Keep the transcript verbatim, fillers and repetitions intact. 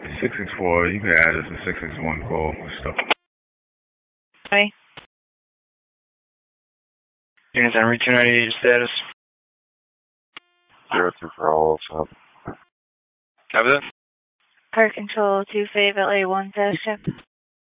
six six four, you can add us a six six one call and stuff. Hi. Units on Route two ninety-eight status. Zero two for all seven. Copy that. Car control two Fayetteville A one status check.